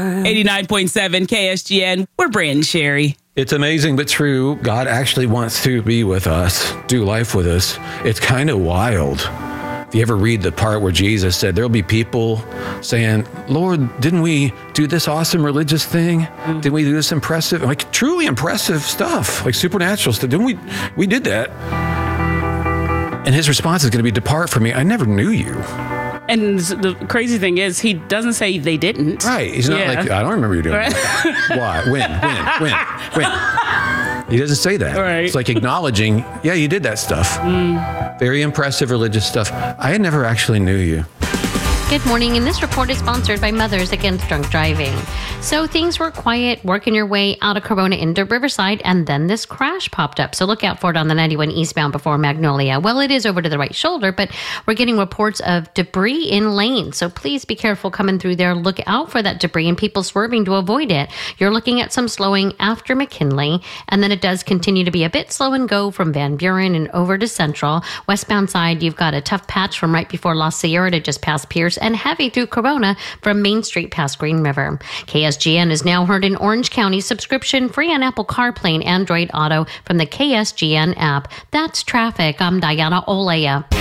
89.7 KSGN. We're Brandon Sherry. It's amazing but true. God actually wants to be with us, do life with us. It's kind of wild. If you ever read the part where Jesus said, there'll be people saying, Lord, didn't we do this awesome religious thing? Didn't we do this impressive, like truly impressive stuff, like supernatural stuff? Didn't we did that? And his response is going to be, depart from me. I never knew you. And the crazy thing is, he doesn't say they didn't. Right. He's not like, I don't remember you doing that. Why? When? He doesn't say that. Right. It's like acknowledging, yeah, you did that stuff. Very impressive religious stuff. I never actually knew you. Good morning, and this report is sponsored by Mothers Against Drunk Driving. So things were quiet, working your way out of Corona into Riverside, and then this crash popped up. So look out for it on the 91 eastbound before Magnolia. Well, it is over to the right shoulder, but we're getting reports of debris in lanes. So please be careful coming through there. Look out for that debris and people swerving to avoid it. You're looking at some slowing after McKinley, and then it does continue to be a bit slow and go from Van Buren and over to Central. Westbound side, you've got a tough patch from right before La Sierra to just past Pierce, and heavy through Corona from Main Street past Green River. KSGN is now heard in Orange County, subscription free on Apple CarPlay and Android Auto from the KSGN app. That's traffic. I'm Diana Olea.